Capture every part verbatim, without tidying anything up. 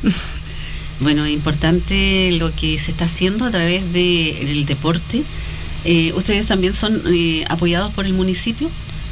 Bueno, es importante lo que se está haciendo a través del deporte. Eh, ¿Ustedes también son eh, apoyados por el municipio?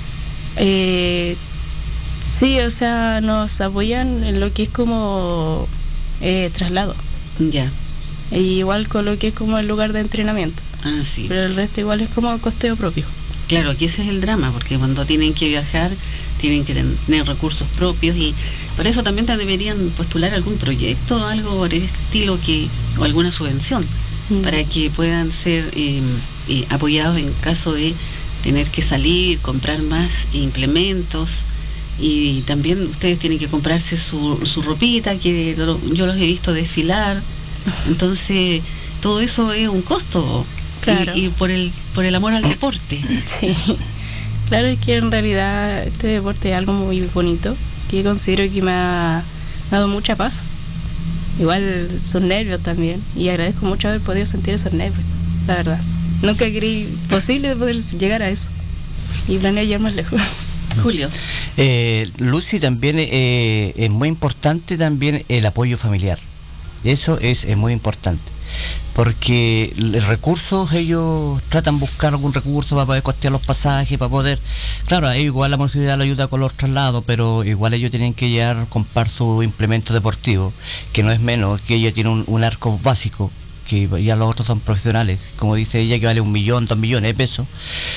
Eh, sí, o sea, nos apoyan en lo que es como eh, traslado. Ya. E igual con lo que es como el lugar de entrenamiento. Ah, sí. Pero el resto igual es como costeo propio. Claro, aquí ese es el drama, porque cuando tienen que viajar, tienen que tener recursos propios y por eso también te deberían postular algún proyecto o algo por el estilo que, o alguna subvención, mm. para que puedan ser eh, eh, apoyados en caso de tener que salir, comprar más implementos. Y también ustedes tienen que comprarse su, su ropita, que lo, yo los he visto desfilar. Entonces, todo eso es un costo. Claro. Y, y por el por el amor al deporte. Sí. Claro, es que en realidad este deporte es algo muy bonito, que considero que me ha dado mucha paz. Igual son nervios también, y agradezco mucho haber podido sentir esos nervios, la verdad. Nunca creí posible de poder llegar a eso, y planeo llegar más lejos. Julio. Eh, Lucy, también eh, es muy importante también el apoyo familiar. Eso es, es muy importante. Porque los recursos, ellos tratan de buscar algún recurso para poder costear los pasajes, para poder... Claro, igual la municipalidad lo ayuda con los traslados, pero igual ellos tienen que llegar, comprar su implemento deportivo, que no es menos, que ella tiene un, un arco básico, que ya los otros son profesionales, como dice ella, que vale un millón, dos millones de pesos,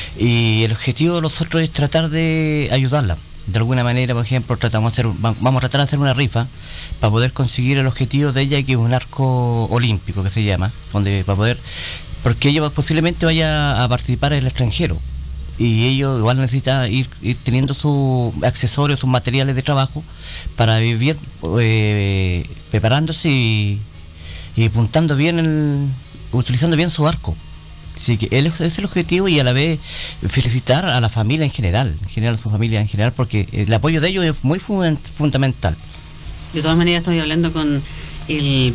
y el objetivo de nosotros es tratar de ayudarla. De alguna manera, por ejemplo, tratamos de hacer, vamos a tratar de hacer una rifa para poder conseguir el objetivo de ella, que es un arco olímpico, que se llama, donde para poder, porque ella posiblemente vaya a participar en el extranjero y ellos igual necesita ir, ir teniendo sus accesorios, sus materiales de trabajo para vivir eh, preparándose y, y apuntando bien, el, utilizando bien su arco. Así que él es el objetivo, y a la vez felicitar a la familia en general, en general a su familia en general, porque el apoyo de ellos es muy fundamental. De todas maneras, estoy hablando con el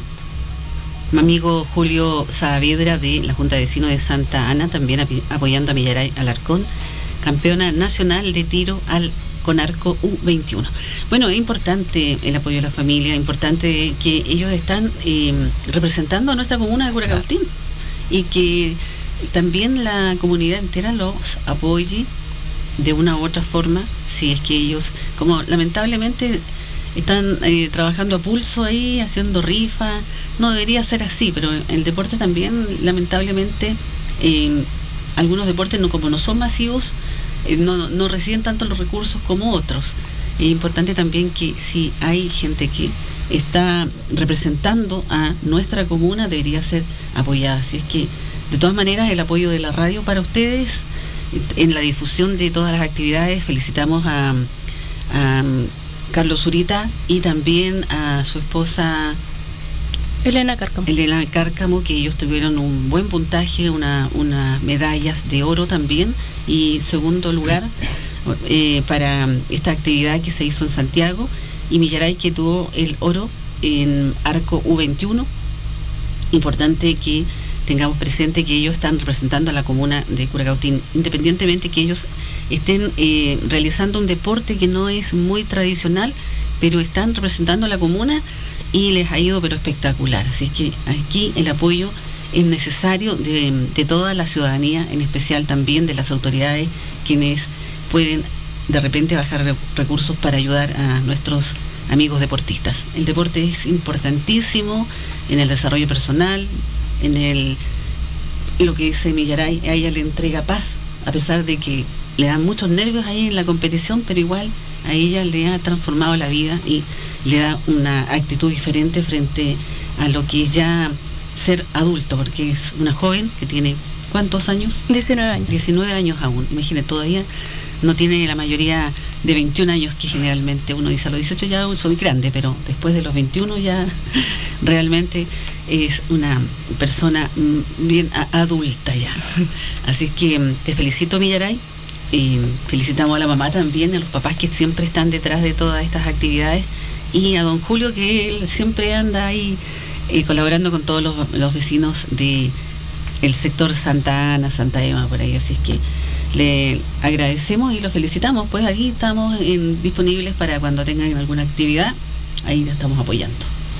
amigo Julio Saavedra de la Junta de Vecinos de Santa Ana, también ap- apoyando a Millaray Alarcón, campeona nacional de tiro al con arco U veintiuno. Bueno, es importante el apoyo de la familia, es importante que ellos están eh, representando a nuestra comuna de Curacautín, y que también la comunidad entera los apoye de una u otra forma, si es que ellos, como lamentablemente están eh, trabajando a pulso ahí, haciendo rifa. No debería ser así, pero el deporte también, lamentablemente, eh, algunos deportes, no como no son masivos, eh, no, no reciben tanto los recursos como otros. Es importante también que si hay gente que está representando a nuestra comuna, debería ser apoyada. Así es que, de todas maneras, el apoyo de la radio para ustedes en la difusión de todas las actividades. Felicitamos a, a Carlos Zurita y también a su esposa Elena Cárcamo. Elena Cárcamo, que ellos tuvieron un buen puntaje, una, unas medallas de oro también, y segundo lugar eh, para esta actividad que se hizo en Santiago, y Millaray, que tuvo el oro en arco U veintiuno. Importante que tengamos presente que ellos están representando a la comuna de Curacautín, independientemente que ellos estén eh, realizando un deporte que no es muy tradicional, pero están representando a la comuna y les ha ido pero espectacular. Así que aquí el apoyo es necesario de, de toda la ciudadanía, en especial también de las autoridades, quienes pueden de repente bajar recursos para ayudar a nuestros amigos deportistas. El deporte es importantísimo en el desarrollo personal, en el lo que dice Millaray, a ella le entrega paz, a pesar de que le dan muchos nervios ahí en la competición, pero igual a ella le ha transformado la vida y le da una actitud diferente frente a lo que es ya ser adulto, porque es una joven que tiene, ¿cuántos años? diecinueve años. diecinueve años aún, imagínate, todavía no tiene la mayoría de veintiún años, que generalmente uno dice a los dieciocho ya soy grande, pero después de los veintiuno ya realmente es una persona bien adulta ya. Así que te felicito, Millaray, y felicitamos a la mamá también, a los papás que siempre están detrás de todas estas actividades, y a don Julio, que él siempre anda ahí eh, colaborando con todos los, los vecinos de el sector Santa Ana, Santa Ema, por ahí. Así es que le agradecemos y lo felicitamos. Pues aquí estamos en, disponibles para cuando tengan alguna actividad, ahí estamos apoyando.